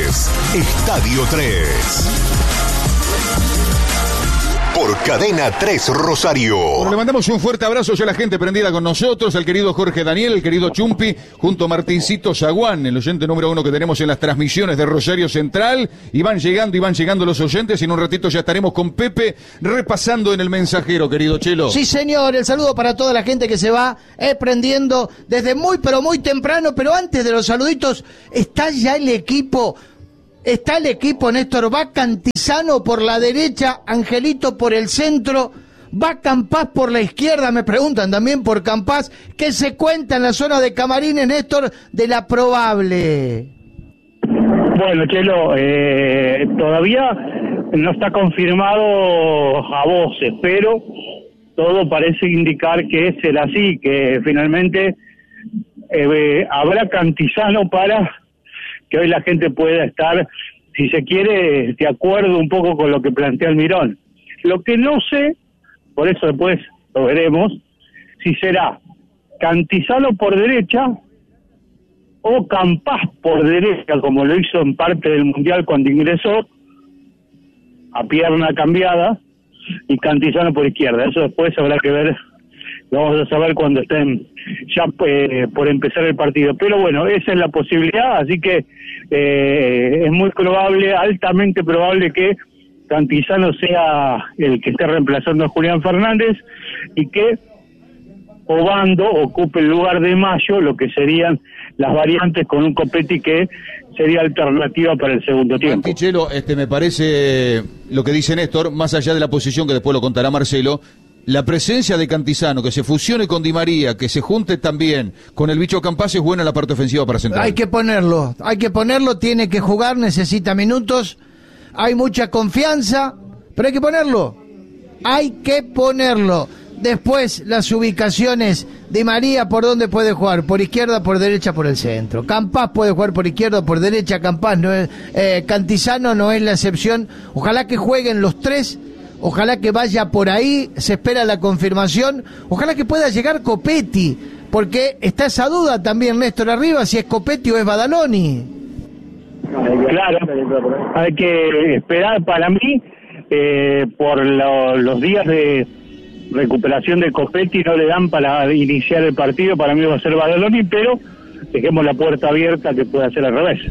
es Estadio 3. Por Cadena 3 Rosario. Bueno, le mandamos un fuerte abrazo ya a la gente prendida con nosotros, al querido Jorge Daniel, el querido Chumpi, junto a Martincito Zaguán, el oyente número 1 que tenemos en las transmisiones de Rosario Central. Y van llegando los oyentes, y en un ratito ya estaremos con Pepe repasando en el mensajero, querido Chelo. Sí, señor, el saludo para toda la gente que se va prendiendo desde muy, pero muy temprano. Pero antes de los saluditos, está ya el equipo. Está el equipo, Néstor. Va Cantizano por la derecha, Angelito por el centro, va Campás por la izquierda. Me preguntan también por Campás. ¿Qué se cuenta en la zona de camarines, Néstor, de la probable? Bueno, Chelo, todavía no está confirmado a voces, pero todo parece indicar que será así, que finalmente habrá Cantizano para que hoy la gente pueda estar, si se quiere, de acuerdo un poco con lo que plantea Almirón. Lo que no sé, por eso después lo veremos, si será Cantizano por derecha o Campás por derecha, como lo hizo en parte del Mundial cuando ingresó, a pierna cambiada, y Cantizano por izquierda. Eso después habrá que ver, lo vamos a saber cuando estén ya por empezar el partido. Pero bueno, esa es la posibilidad, así que es muy probable, altamente probable, que Cantizano sea el que esté reemplazando a Julián Fernández y que Obando ocupe el lugar de Mayo, lo que serían las variantes con un Copetti que sería alternativa para el segundo tiempo. Chelo, me parece lo que dice Néstor, más allá de la posición que después lo contará Marcelo, la presencia de Cantizano, que se fusione con Di María, que se junte también con el bicho Campás, es buena la parte ofensiva para Central. Hay que ponerlo, tiene que jugar, necesita minutos, hay mucha confianza, pero hay que ponerlo. Después, las ubicaciones, Di María, ¿por dónde puede jugar? Por izquierda, por derecha, por el centro. Campás puede jugar por izquierda, por derecha. Campás no es, Cantizano no es la excepción. Ojalá que jueguen los tres. Ojalá que vaya por ahí, se espera la confirmación. Ojalá que pueda llegar Copetti, porque está esa duda también, Néstor, arriba, si es Copetti o es Badaloni. Claro, hay que esperar. Para mí, por los días de recuperación de Copetti no le dan para iniciar el partido. Para mí va a ser Badaloni, pero dejemos la puerta abierta que pueda ser al revés.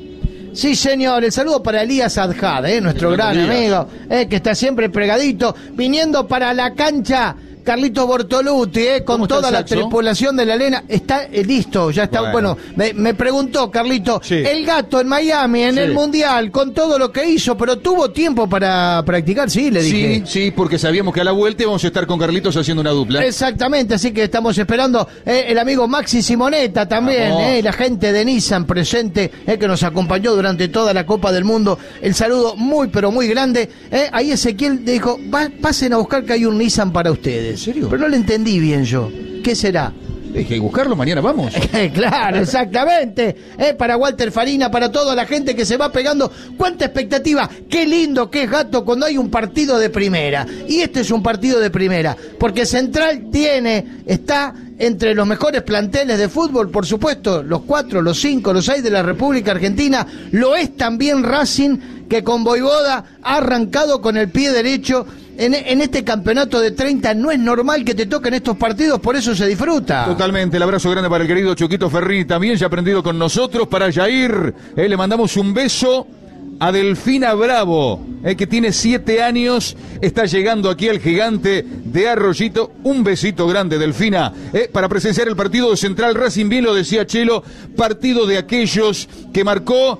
Sí, señor, el saludo para Elías Adjad, nuestro gran amigo, que está siempre pregadito, viniendo para la cancha. Carlitos Bortoluti, con toda la tripulación de la Lena, está listo, ya está. Bueno, me preguntó Carlito, sí. El Gato en Miami, en el Mundial, con todo lo que hizo, pero tuvo tiempo para practicar, sí, le dije. Sí, porque sabíamos que a la vuelta íbamos a estar con Carlitos haciendo una dupla. Exactamente, así que estamos esperando el amigo Maxi Simonetta también, la gente de Nissan presente, que nos acompañó durante toda la Copa del Mundo. El saludo muy, pero muy grande. Ahí Ezequiel dijo, pasen a buscar que hay un Nissan para ustedes. ¿En serio? Pero no lo entendí bien yo. ¿Qué será? Deje de buscarlo, mañana vamos. Claro, exactamente. Para Walter Farina, para toda la gente que se va pegando. ¡Cuánta expectativa! ¡Qué lindo que es, Gato, cuando hay un partido de primera! Y este es un partido de primera. Porque Central está entre los mejores planteles de fútbol, por supuesto, los 4, los 5, los 6 de la República Argentina. Lo es también Racing, que con Voivoda ha arrancado con el pie derecho en este campeonato de 30. No es normal que te toquen estos partidos, por eso se disfruta. Totalmente, el abrazo grande para el querido Choquito Ferrini, también ya aprendido con nosotros. Para Jair, le mandamos un beso. A Delfina Bravo, que tiene 7 años, está llegando aquí al Gigante de Arroyito. Un besito grande, Delfina, para presenciar el partido de Central Racing. Bien lo decía Chelo, partido de aquellos que marcó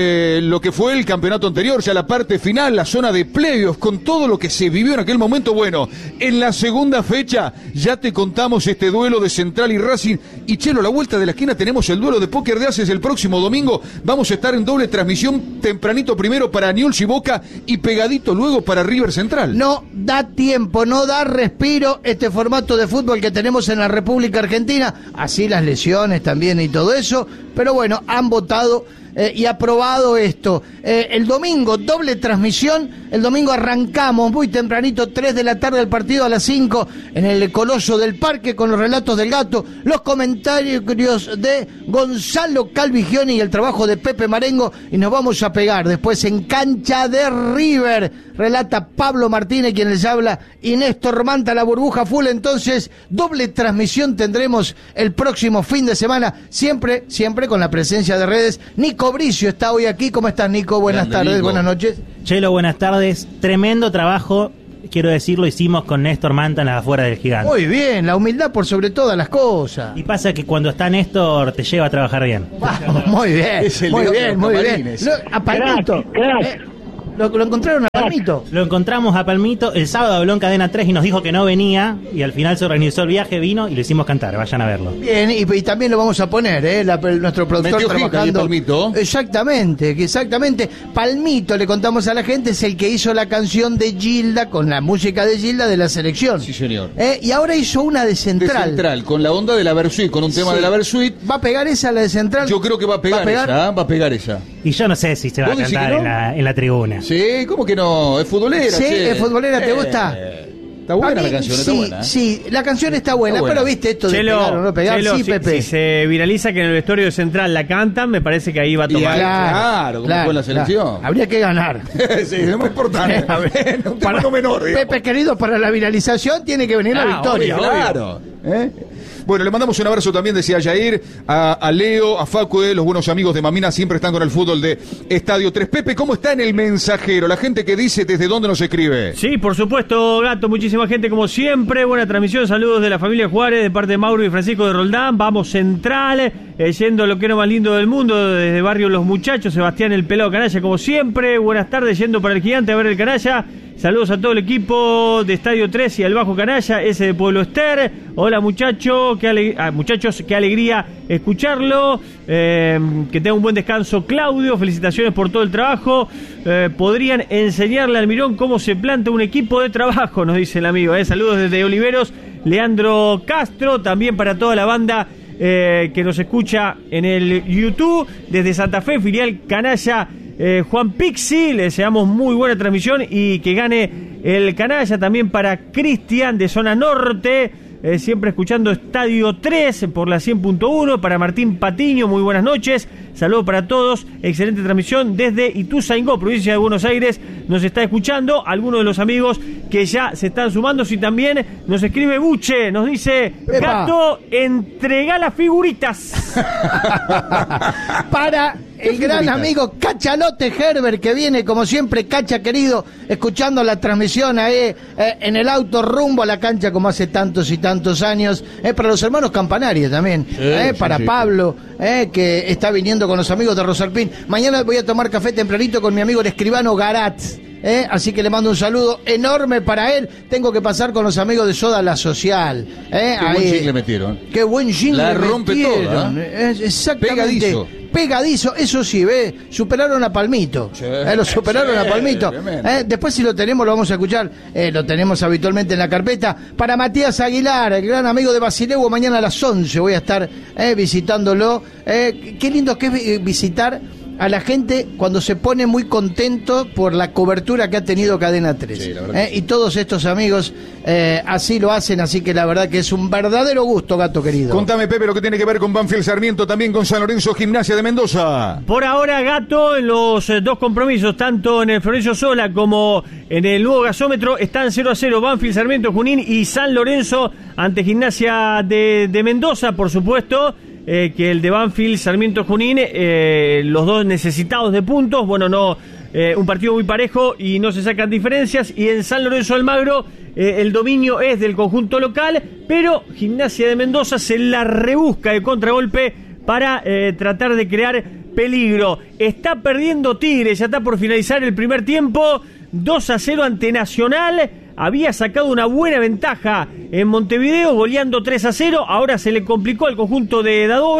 lo que fue el campeonato anterior, ya la parte final, la zona de playoffs, con todo lo que se vivió en aquel momento. Bueno, en la segunda fecha ya te contamos este duelo de Central y Racing. Y Chelo, a la vuelta de la esquina tenemos el duelo de Póker de Ases el próximo domingo. Vamos a estar en doble transmisión, tempranito primero para Newell's y Boca y pegadito luego para River Central. No da tiempo, no da respiro este formato de fútbol que tenemos en la República Argentina, así las lesiones también y todo eso, pero bueno, han votado y aprobado esto. El domingo, doble transmisión. El domingo arrancamos muy tempranito, 3 de la tarde, el partido a las 5 en el Coloso del Parque, con los relatos del Gato, los comentarios de Gonzalo Calvigioni y el trabajo de Pepe Marengo, y nos vamos a pegar después en Cancha de River. Relata Pablo Martínez, quien les habla, y Néstor Manta, la burbuja full. Entonces, doble transmisión tendremos el próximo fin de semana, siempre con la presencia de redes. Nico Bricio está hoy aquí. ¿Cómo estás, Nico? Buenas tardes, Nico. Buenas noches. Chelo, buenas tardes. Tremendo trabajo, quiero decirlo, hicimos con Néstor Manta en las afueras del Gigante. Muy bien, la humildad por sobre todas las cosas. Y pasa que cuando está Néstor te lleva a trabajar bien. Muy bien, muy bien. A Palmito. Lo encontraron a Palmito. Lo encontramos a Palmito. El sábado habló en Cadena 3 y nos dijo que no venía. Y al final se organizó el viaje, vino y lo hicimos cantar. Vayan a verlo. Bien, y también lo vamos a poner, nuestro productor trabajando. Palmito. Exactamente. Palmito, le contamos a la gente, es el que hizo la canción de Gilda, con la música de Gilda de la selección. Sí, señor. Y ahora hizo una de Central. De Central, con la onda de la Versuit, con un tema de la Versuit. ¿Va a pegar esa, la de Central? Yo creo que va a pegar esa. Y yo no sé si se va a cantar en la tribuna. Sí, ¿cómo que no? Es futbolera. Sí, es futbolera, ¿te gusta? Está buena la canción, está buena. Sí, la canción está buena, pero viste esto de pegar o no pegar. Chelo, sí, Pepe. Si se viraliza que en el vestuario de Central la cantan, me parece que ahí va a tomar. Claro, como fue la selección. Habría que ganar. Sí, es muy importante. Un tema no menor. Pepe, querido, para la viralización tiene que venir la victoria. Obvio, claro. Bueno, le mandamos un abrazo también, decía Jair, a Leo, a Facue, los buenos amigos de Mamina, siempre están con el fútbol de Estadio 3. Pepe, ¿cómo está en el mensajero? La gente que dice desde dónde nos escribe. Sí, por supuesto, Gato, muchísima gente como siempre. Buena transmisión, saludos de la familia Juárez, de parte de Mauro y Francisco de Roldán. Vamos Central, yendo a lo que era más lindo del mundo, desde Barrio Los Muchachos, Sebastián el Pelado Canalla, como siempre. Buenas tardes, yendo para el Gigante a ver el Canalla. Saludos a todo el equipo de Estadio 3 y al Bajo Canalla, ese de Pueblo Ester. Hola muchachos, qué alegría escucharlo. Que tenga un buen descanso Claudio, felicitaciones por todo el trabajo. Podrían enseñarle al Mirón cómo se planta un equipo de trabajo, nos dice el amigo. Saludos desde Oliveros, Leandro Castro, también para toda la banda que nos escucha en el YouTube, desde Santa Fe, filial Canalla. Juan Pixi, le deseamos muy buena transmisión y que gane el Canalla. También para Cristian de Zona Norte, siempre escuchando Estadio 3 por la 100.1. Para Martín Patiño, muy buenas noches, saludos para todos, excelente transmisión desde Ituzaingó, provincia de Buenos Aires, nos está escuchando. Algunos de los amigos que ya se están sumando, si también nos escribe Buche, nos dice: Gato, entrega las figuritas. Para el gran amigo Cachalote Herbert, que viene como siempre, Cacha querido, escuchando la transmisión en el auto rumbo a la cancha como hace tantos y tantos años. Para los hermanos Campanari también, para Pablo, que está viniendo con los amigos de Rosarpín. Mañana voy a tomar café tempranito con mi amigo el escribano Garat. Así que le mando un saludo enorme para él. Tengo que pasar con los amigos de Soda La Social. Qué buen jingle metieron. Qué buen jingle la rompe metieron. Toda. Exactamente. Pegadizo, eso sí, superaron a Palmito. Lo superaron a Palmito. Después, si lo tenemos, lo vamos a escuchar. Lo tenemos habitualmente en la carpeta. Para Matías Aguilar, el gran amigo de Basileu, mañana a las 11 voy a estar visitándolo. Qué lindo que es visitar a la gente cuando se pone muy contento por la cobertura que ha tenido Cadena 3. Sí, y todos estos amigos así lo hacen, así que la verdad que es un verdadero gusto, Gato querido. Contame, Pepe, lo que tiene que ver con Banfield Sarmiento, también con San Lorenzo Gimnasia de Mendoza. Por ahora, Gato, en los dos compromisos, tanto en el Florencio Sola como en el nuevo gasómetro, están 0-0 Banfield Sarmiento Junín y San Lorenzo ante Gimnasia de Mendoza, por supuesto. Que el de Banfield Sarmiento Junín, los dos necesitados de puntos, un partido muy parejo y no se sacan diferencias. Y en San Lorenzo Almagro el dominio es del conjunto local, pero Gimnasia de Mendoza se la rebusca de contragolpe para tratar de crear peligro. Está perdiendo Tigre, ya está por finalizar el primer tiempo, 2-0 ante Nacional. Había sacado una buena ventaja en Montevideo, goleando 3-0. Ahora se le complicó al conjunto de Dadove,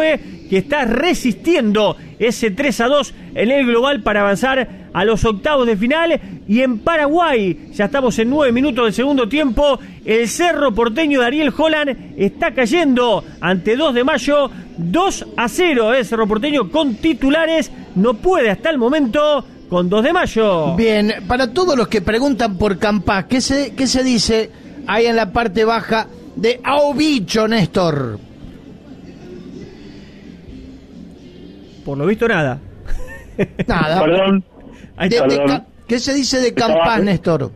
que está resistiendo ese 3-2 en el global para avanzar a los octavos de final. Y en Paraguay, ya estamos en 9 minutos del segundo tiempo, el Cerro Porteño de Ariel Holland está cayendo ante 2 de Mayo, 2-0. Cerro Porteño con titulares, no puede hasta el momento con 2 de Mayo. Bien, para todos los que preguntan por Campás, ¿qué se dice ahí en la parte baja de Aubicho, Néstor? Por lo visto nada. Nada. Perdón. ¿Qué se dice de Campás, Néstor?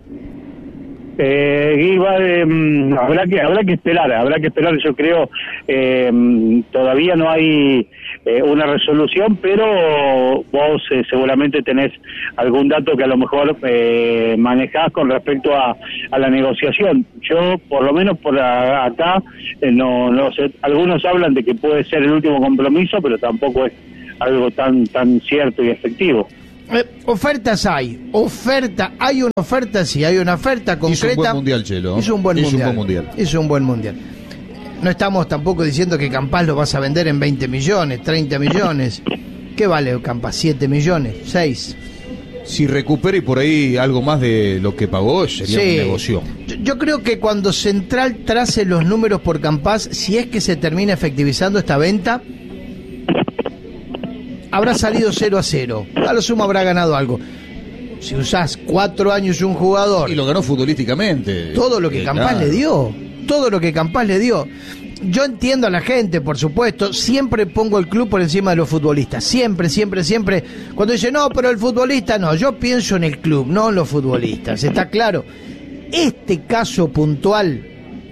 Habrá que esperar, yo creo. Todavía no hay una resolución, pero vos seguramente tenés algún dato que a lo mejor manejás con respecto a la negociación. Yo, por lo menos por acá, no sé. Algunos hablan de que puede ser el último compromiso, pero tampoco es algo tan cierto y efectivo. Ofertas hay una oferta, sí, hay una oferta concreta. Hizo un buen mundial, Chelo. Hizo un buen mundial. No estamos tampoco diciendo que Campás lo vas a vender en 20 millones, 30 millones. ¿Qué vale Campás? 7 millones, 6. Si recupere por ahí algo más de lo que pagó, sería un negocio. Yo creo que cuando Central trace los números por Campás, si es que se termina efectivizando esta venta, habrá salido 0-0. A lo sumo habrá ganado algo. Si usás 4 años un jugador... Y lo ganó futbolísticamente. Todo lo que Campás le dio. Yo entiendo a la gente, por supuesto. Siempre pongo el club por encima de los futbolistas. Siempre. Cuando dice, no, pero el futbolista no. Yo pienso en el club, no en los futbolistas. ¿Está claro? Este caso puntual...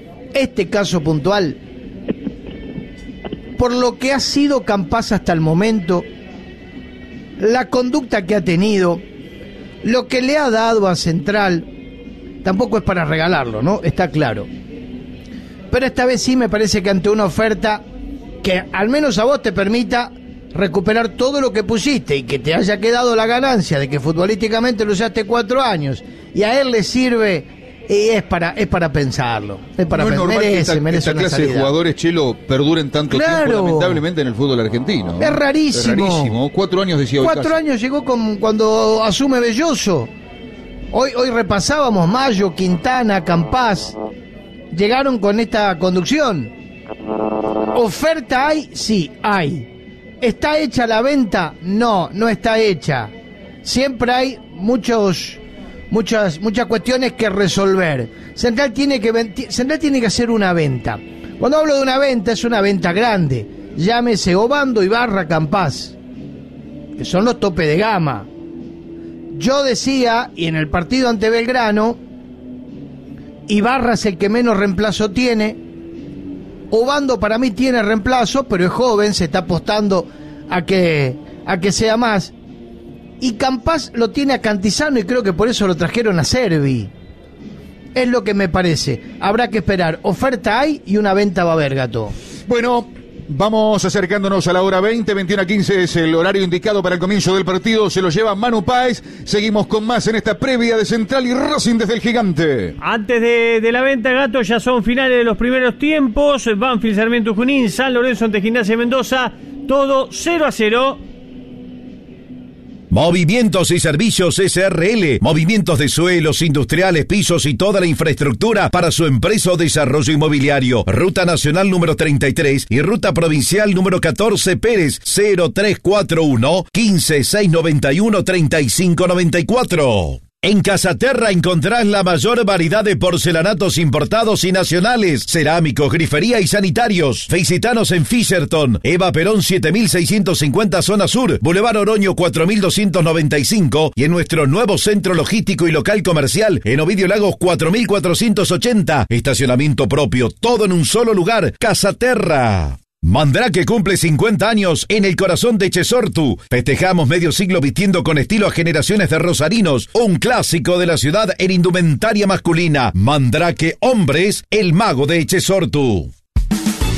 Por lo que ha sido Campás hasta el momento... La conducta que ha tenido, lo que le ha dado a Central, tampoco es para regalarlo, ¿no? Está claro. Pero esta vez sí me parece que ante una oferta que al menos a vos te permita recuperar todo lo que pusiste y que te haya quedado la ganancia de que futbolísticamente lo usaste 4 años y a él le sirve... Y es para pensarlo. Es para no es normal merece que esta una clase salida. de jugadores, Chelo, perduren tanto tiempo, lamentablemente, en el fútbol argentino, ¿no? Es rarísimo. 4 años decía hoy. 4 años llegó cuando asume Belloso. Hoy repasábamos Mayo, Quintana, Campás. Llegaron con esta conducción. ¿Oferta hay? Sí, hay. ¿Está hecha la venta? No está hecha. Siempre hay muchas cuestiones que resolver. Central tiene que hacer una venta. Cuando hablo de una venta, es una venta grande. Llámese Obando, Ibarra, Campás, que son los tope de gama. Yo decía, y en el partido ante Belgrano, Ibarra es el que menos reemplazo tiene. Obando para mí tiene reemplazo, pero es joven, se está apostando a que sea más. Y Campás lo tiene a Cantizano y creo que por eso lo trajeron a Servi. Es lo que me parece. Habrá que esperar. Oferta hay y una venta va a haber, Gato. Bueno, vamos acercándonos a la hora 20, 21:15 es el horario indicado para el comienzo del partido. Se lo lleva Manu Páez. Seguimos con más en esta previa de Central y Racing desde el Gigante. Antes de la venta, Gato, ya son finales de los primeros tiempos. Banfield, Sarmiento Junín, San Lorenzo ante Gimnasia Mendoza. Todo 0-0. Movimientos y Servicios SRL, movimientos de suelos, industriales, pisos y toda la infraestructura para su empresa o desarrollo inmobiliario. Ruta Nacional número 33 y Ruta Provincial número 14 Pérez, 0341 15691 3594. En Casaterra encontrás la mayor variedad de porcelanatos importados y nacionales, cerámicos, grifería y sanitarios. Visitanos en Fisherton, Eva Perón 7650 Zona Sur, Boulevard Oroño 4295 y en nuestro nuevo centro logístico y local comercial en Ovidio Lagos 4480. Estacionamiento propio, todo en un solo lugar. Casaterra. Mandrake cumple 50 años en el corazón de Echesortu. Festejamos medio siglo vistiendo con estilo a generaciones de rosarinos. Un clásico de la ciudad en indumentaria masculina. Mandrake Hombres, el mago de Echesortu.